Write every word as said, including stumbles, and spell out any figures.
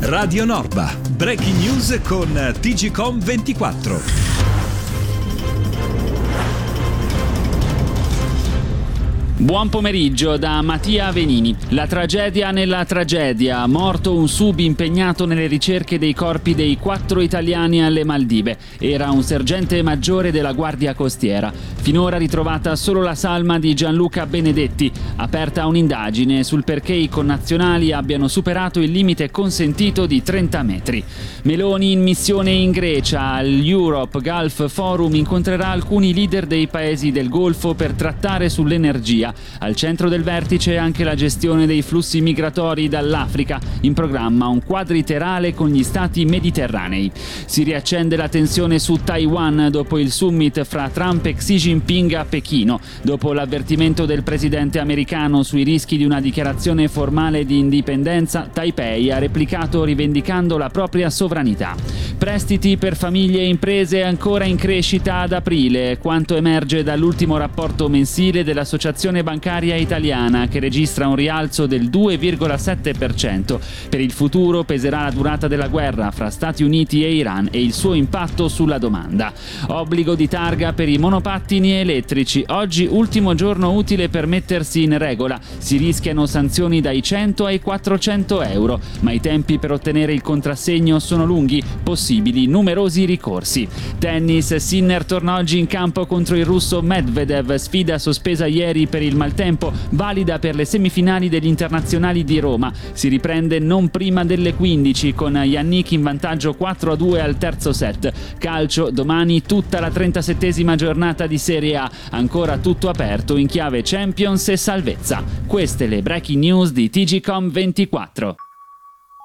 Radio Norba. Breaking news con T G C O M ventiquattro. Buon pomeriggio da Mattia Venini. La tragedia nella tragedia. Morto un sub impegnato nelle ricerche dei corpi dei quattro italiani alle Maldive. Era un sergente maggiore della Guardia Costiera. Finora ritrovata solo la salma di Gianluca Benedetti. Aperta un'indagine sul perché i connazionali abbiano superato il limite consentito di trenta metri. Meloni in missione in Grecia. All'Europe Gulf Forum incontrerà alcuni leader dei paesi del Golfo per trattare sull'energia. Al centro del vertice anche la gestione dei flussi migratori dall'Africa, in programma un quadriterale con gli stati mediterranei. Si riaccende la tensione su Taiwan dopo il summit fra Trump e Xi Jinping a Pechino, dopo l'avvertimento del presidente americano sui rischi di una dichiarazione formale di indipendenza. Taipei ha replicato rivendicando la propria sovranità. Prestiti per famiglie e imprese ancora in crescita ad aprile, quanto emerge dall'ultimo rapporto mensile dell'Associazione Bancaria Italiana, che registra un rialzo del due virgola sette per cento. Per il futuro peserà la durata della guerra fra Stati Uniti e Iran e il suo impatto sulla domanda. Obbligo di targa per i monopattini elettrici. Oggi ultimo giorno utile per mettersi in regola. Si rischiano sanzioni dai cento ai quattrocento euro, ma i tempi per ottenere il contrassegno sono lunghi, possibili numerosi ricorsi. Tennis, Sinner torna oggi in campo contro il russo Medvedev, sfida sospesa ieri per il maltempo, valida per le semifinali degli internazionali di Roma. Si riprende non prima delle quindici con Yannick in vantaggio quattro a due al terzo set. Calcio, domani tutta la trentasettesima giornata di Serie A, ancora tutto aperto in chiave Champions e salvezza. Queste le breaking news di T G C O M ventiquattro.